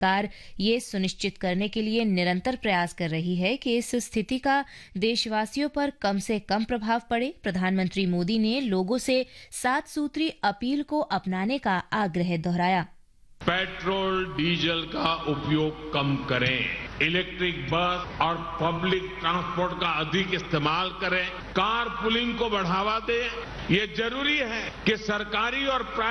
सरकार ये सुनिश्चित करने के लिए निरंतर प्रयास कर रही है कि इस स्थिति का देशवासियों पर कम से कम प्रभाव पड़े। प्रधानमंत्री मोदी ने लोगों से 7 सूत्री अपील को अपनाने का आग्रह दोहराया। पेट्रोल डीजल का उपयोग कम करें, इलेक्ट्रिक बस और पब्लिक ट्रांसपोर्ट का अधिक इस्तेमाल करें, कार पुलिंग को बढ़ावा दें। ये जरूरी है कि सरकारी और